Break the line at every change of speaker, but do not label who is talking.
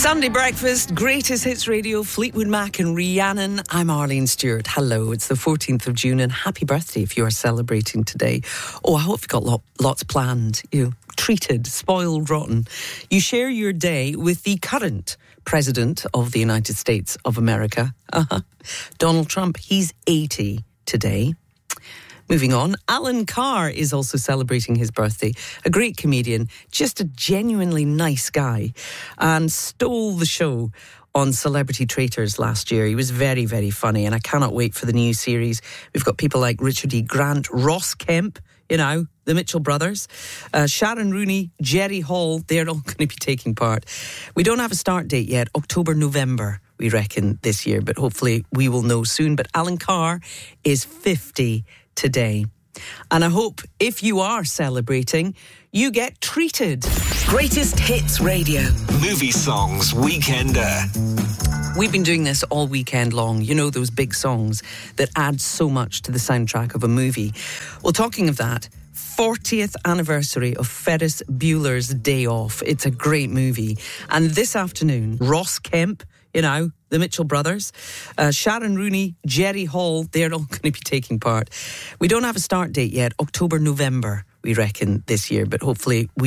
Sunday breakfast, greatest hits radio, Fleetwood Mac and Rhiannon. I'm Arlene Stewart. Hello, it's the 14th of June and happy birthday if you are celebrating today. Oh, I hope you've got lots planned. Treated, spoiled, rotten. You share your day with the current President of the United States of America, Donald Trump. He's 80 today. Moving on, Alan Carr is also celebrating his birthday. A great comedian, just a genuinely nice guy, and stole the show on Celebrity Traitors last year. He was very, very funny, and I cannot wait for the new series. We've got people like Richard E. Grant, Ross Kemp, the Mitchell brothers, Sharon Rooney, Jerry Hall. They're all going to be taking part. We don't have a start date yet, October, November, we reckon, this year, but hopefully we will know soon. But Alan Carr is 50 today. And I hope if you are celebrating, you get treated.
Greatest Hits Radio.
Movie Songs Weekender.
We've been doing this all weekend long. You know, those big songs that add so much to the soundtrack of a movie. Well, talking of that, 40th anniversary of Ferris Bueller's Day Off. It's a great movie. And this afternoon, Ross Kemp, the Mitchell brothers, Sharon Rooney, Jerry Hall, they're all going to be taking part. We don't have a start date yet, October, November, we reckon, this year, but hopefully we